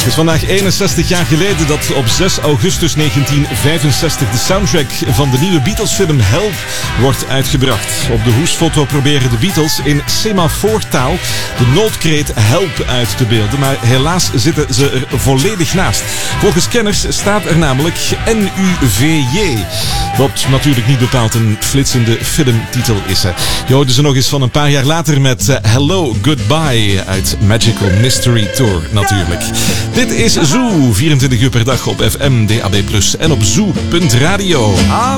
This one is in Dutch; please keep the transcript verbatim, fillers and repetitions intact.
Het is vandaag eenenzestig jaar geleden dat op zes augustus negentien vijfenzestig de soundtrack van de nieuwe Beatles-film Help wordt uitgebracht. Op de hoesfoto proberen de Beatles in semafoortaal de noodkreet Help uit te beelden, maar helaas zitten ze er volledig naast. Volgens kenners staat er namelijk N U V J, wat natuurlijk niet bepaald een flitsende filmtitel is. Je hoorde ze nog eens van een paar jaar later met uh, Hello Goodbye uit Magical Mystery Tour natuurlijk. Dit is Zoo, vierentwintig uur per dag op F M, D A B plus, en op zoo punt radio.